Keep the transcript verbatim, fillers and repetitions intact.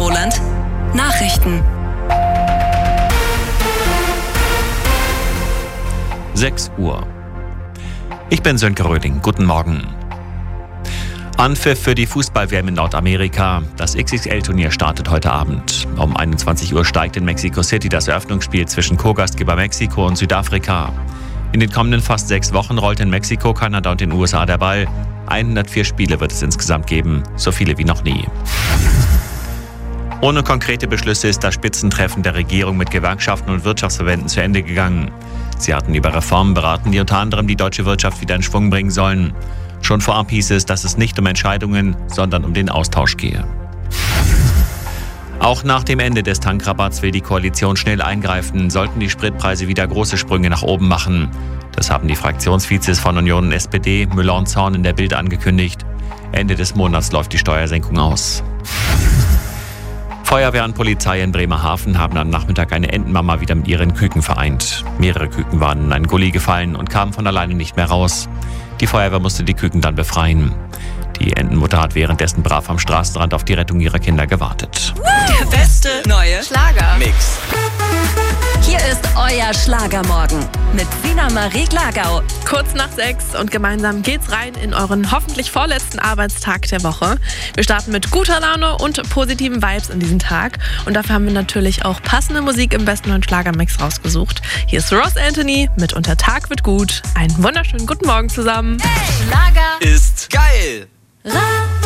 Südtiroland. Nachrichten. sechs Uhr. Ich bin Sönke Röding. Guten Morgen. Anpfiff für die Fußball-W M in Nordamerika. Das X X L-Turnier startet heute Abend. Um einundzwanzig Uhr steigt in Mexico City das Eröffnungsspiel zwischen Co-Gastgeber Mexiko und Südafrika. In den kommenden fast sechs Wochen rollt in Mexiko, Kanada und den U S A der Ball. hundertvier Spiele wird es insgesamt geben, so viele wie noch nie. Ohne konkrete Beschlüsse ist das Spitzentreffen der Regierung mit Gewerkschaften und Wirtschaftsverbänden zu Ende gegangen. Sie hatten über Reformen beraten, die unter anderem die deutsche Wirtschaft wieder in Schwung bringen sollen. Schon vorab hieß es, dass es nicht um Entscheidungen, sondern um den Austausch gehe. Auch nach dem Ende des Tankrabatts will die Koalition schnell eingreifen, sollten die Spritpreise wieder große Sprünge nach oben machen. Das haben die Fraktionsvizes von Union und S P D, Müller und Zorn, in der Bild angekündigt. Ende des Monats läuft die Steuersenkung aus. Feuerwehr und Polizei in Bremerhaven haben am Nachmittag eine Entenmama wieder mit ihren Küken vereint. Mehrere Küken waren in einen Gully gefallen und kamen von alleine nicht mehr raus. Die Feuerwehr musste die Küken dann befreien. Die Entenmutter hat währenddessen brav am Straßenrand auf die Rettung ihrer Kinder gewartet. Der beste neue Schlager-Mix. Hier ist euer Schlagermorgen mit Sina Marie Glagau. Kurz nach sechs und gemeinsam geht's rein in euren hoffentlich vorletzten Arbeitstag der Woche. Wir starten mit guter Laune und positiven Vibes in diesen Tag. Und dafür haben wir natürlich auch passende Musik im besten neuen Schlagermix rausgesucht. Hier ist Ross Anthony mit Unter Tag wird gut. Einen wunderschönen guten Morgen zusammen. Hey, Schlager Ist geil. Radio.